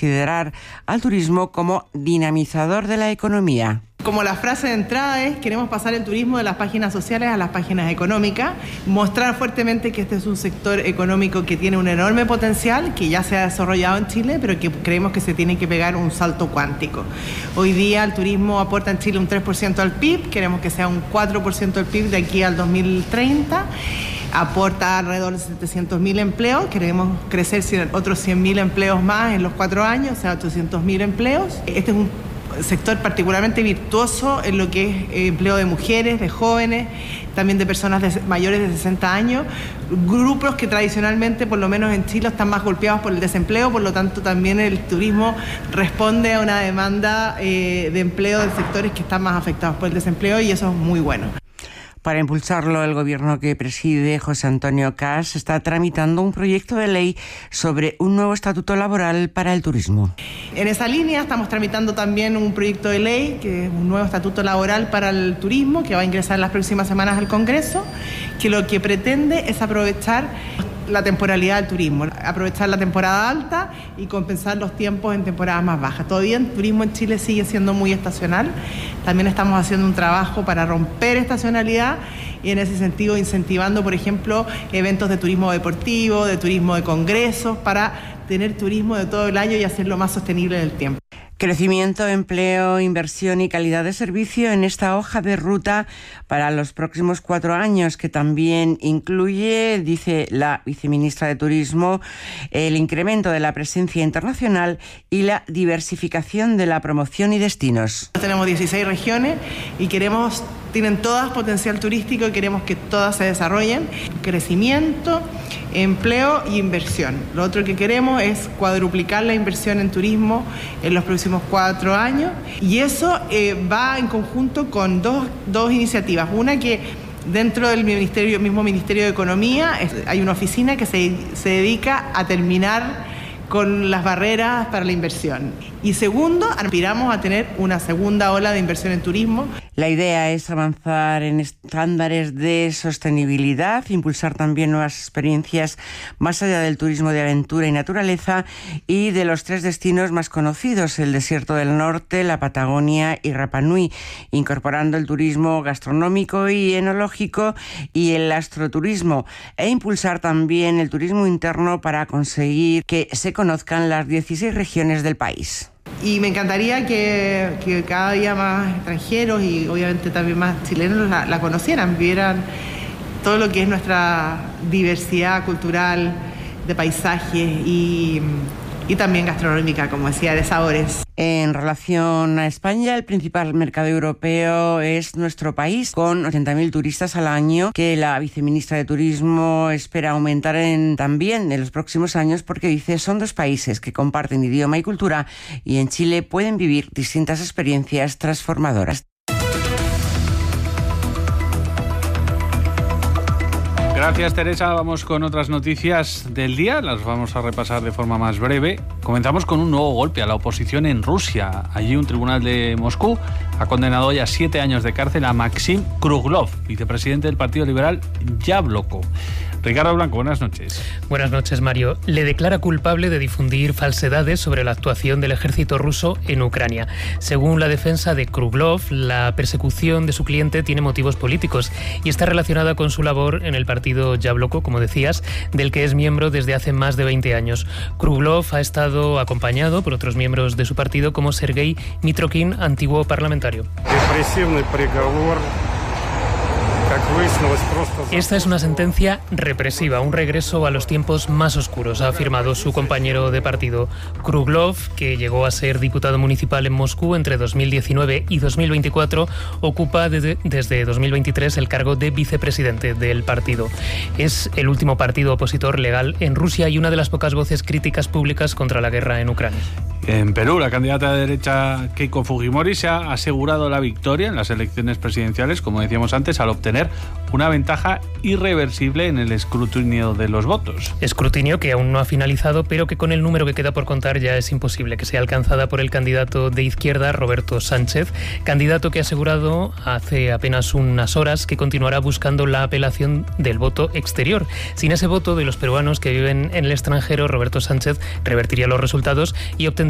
considerar al turismo como dinamizador de la economía. Como la frase de entrada es, queremos pasar el turismo de las páginas sociales a las páginas económicas, mostrar fuertemente que este es un sector económico que tiene un enorme potencial, que ya se ha desarrollado en Chile, pero que creemos que se tiene que pegar un salto cuántico. Hoy día el turismo aporta en Chile un 3% al PIB, queremos que sea un 4% del PIB de aquí al 2030, aporta alrededor de 700.000 empleos, queremos crecer otros 100.000 empleos más en los 4 años, o sea, 800.000 empleos. Este es un sector particularmente virtuoso en lo que es empleo de mujeres, de jóvenes, también de personas mayores de 60 años, grupos que tradicionalmente, por lo menos en Chile, están más golpeados por el desempleo, por lo tanto también el turismo responde a una demanda de empleo de sectores que están más afectados por el desempleo y eso es muy bueno. Para impulsarlo, el gobierno que preside José Antonio Cas está tramitando un proyecto de ley sobre un nuevo estatuto laboral para el turismo. En esa línea estamos tramitando también un proyecto de ley, que es un nuevo estatuto laboral para el turismo, que va a ingresar en las próximas semanas al Congreso, que lo que pretende es aprovechar la temporalidad del turismo, aprovechar la temporada alta y compensar los tiempos en temporadas más bajas. Todavía el turismo en Chile sigue siendo muy estacional, también estamos haciendo un trabajo para romper estacionalidad y en ese sentido incentivando, por ejemplo, eventos de turismo deportivo, de turismo de congresos, para tener turismo de todo el año y hacerlo más sostenible en el tiempo. Crecimiento, empleo, inversión y calidad de servicio en esta hoja de ruta para los próximos 4 años, que también incluye, dice la viceministra de Turismo, el incremento de la presencia internacional y la diversificación de la promoción y destinos. Tenemos 16 regiones y tienen todas potencial turístico y queremos que todas se desarrollen. Crecimiento, empleo y inversión. Lo otro que queremos es cuadruplicar la inversión en turismo en los próximos 4 años y eso va en conjunto con dos iniciativas. Una que dentro del mismo Ministerio de Economía hay una oficina que se dedica a terminar con las barreras para la inversión. Y segundo, aspiramos a tener una segunda ola de inversión en turismo. La idea es avanzar en estándares de sostenibilidad, impulsar también nuevas experiencias más allá del turismo de aventura y naturaleza y de los 3 destinos más conocidos, el Desierto del Norte, la Patagonia y Rapa Nui, incorporando el turismo gastronómico y enológico y el astroturismo, e impulsar también el turismo interno para conseguir que se conozcan las 16 regiones del país. Y me encantaría que cada día más extranjeros y obviamente también más chilenos la conocieran, vieran todo lo que es nuestra diversidad cultural, de paisajes y también gastronómica, como decía, de sabores. En relación a España, el principal mercado europeo es nuestro país, con 80.000 turistas al año, que la viceministra de Turismo espera aumentar también en los próximos años, porque dice son 2 países que comparten idioma y cultura y en Chile pueden vivir distintas experiencias transformadoras. Gracias, Teresa. Vamos con otras noticias del día. Las vamos a repasar de forma más breve. Comenzamos con un nuevo golpe a la oposición en Rusia. Allí un tribunal de Moscú ha condenado ya 7 años de cárcel a Maxim Kruglov, vicepresidente del Partido Liberal Yabloko. Ricardo Blanco, buenas noches. Buenas noches, Mario. Le declara culpable de difundir falsedades sobre la actuación del ejército ruso en Ucrania. Según la defensa de Kruglov, la persecución de su cliente tiene motivos políticos y está relacionada con su labor en el partido Yabloko, como decías, del que es miembro desde hace más de 20 años. Kruglov ha estado acompañado por otros miembros de su partido, como Sergei Mitrokhin, antiguo parlamentario. Esta es una sentencia represiva, un regreso a los tiempos más oscuros, ha afirmado su compañero de partido. Kruglov, que llegó a ser diputado municipal en Moscú entre 2019 y 2024, ocupa desde 2023 el cargo de vicepresidente del partido. Es el último partido opositor legal en Rusia y una de las pocas voces críticas públicas contra la guerra en Ucrania. En Perú, la candidata de derecha Keiko Fujimori se ha asegurado la victoria en las elecciones presidenciales, como decíamos antes, al obtener una ventaja irreversible en el escrutinio de los votos. Escrutinio que aún no ha finalizado, pero que con el número que queda por contar ya es imposible que sea alcanzada por el candidato de izquierda, Roberto Sánchez, candidato que ha asegurado hace apenas unas horas que continuará buscando la apelación del voto exterior. Sin ese voto de los peruanos que viven en el extranjero, Roberto Sánchez revertiría los resultados y obtendría